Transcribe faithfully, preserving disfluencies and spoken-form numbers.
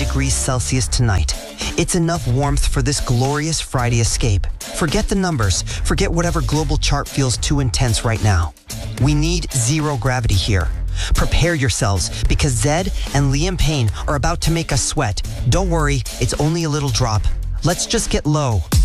degrees Celsius tonight. It's enough warmth for this glorious Friday escape. Forget the numbers. Forget whatever global chart feels too intense right now. We need zero gravity here. Prepare yourselves, because Zed and Liam Payne are about to make us sweat. Don't worry, it's only a little drop. Let's just get low.